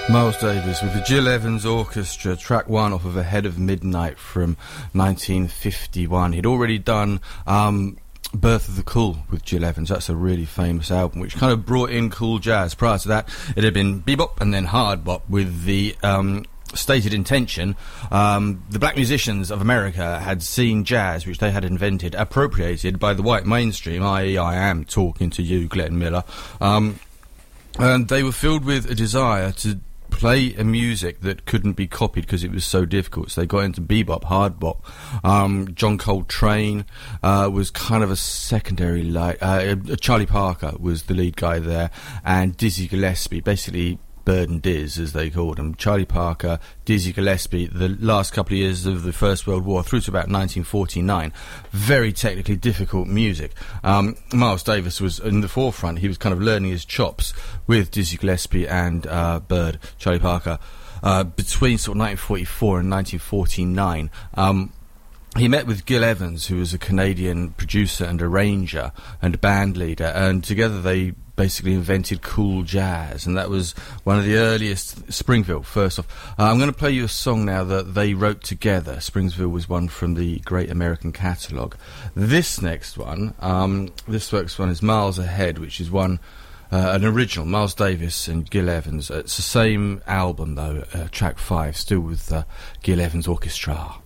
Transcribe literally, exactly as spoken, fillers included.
Miles Davis with the Gil Evans Orchestra, track one off of Ahead of Midnight from nineteen fifty-one. He'd already done um, Birth of the Cool with Gil Evans. That's a really famous album, which kind of brought in cool jazz. Prior to that, it had been bebop and then hard bop with the um, stated intention. Um, the black musicians of America had seen jazz, which they had invented, appropriated by the white mainstream, that is I am talking to you, Glenn Miller. Um, and they were filled with a desire to play a music that couldn't be copied because it was so difficult. So they got into bebop, hard bop. Um, John Coltrane uh, was kind of a secondary light. Uh, Charlie Parker was the lead guy there, and Dizzy Gillespie, basically Bird and Diz, as they called him. Charlie Parker, Dizzy Gillespie, the last couple of years of the First World War through to about nineteen forty-nine. Very technically difficult music. Um, Miles Davis was in the forefront. He was kind of learning his chops with Dizzy Gillespie and uh, Bird, Charlie Parker, uh, between sort of nineteen forty-four and nineteen forty-nine. Um, He met with Gil Evans, who was a Canadian producer and arranger and band leader, and together they basically invented cool jazz, and that was one of the earliest. Springville, first off. Uh, I'm going to play you a song now that they wrote together. Springville was one from the Great American Catalogue. This next one, um, this next one is Miles Ahead, which is one, uh, an original, Miles Davis and Gil Evans. It's the same album, though, uh, track five, still with uh, Gil Evans Orchestra.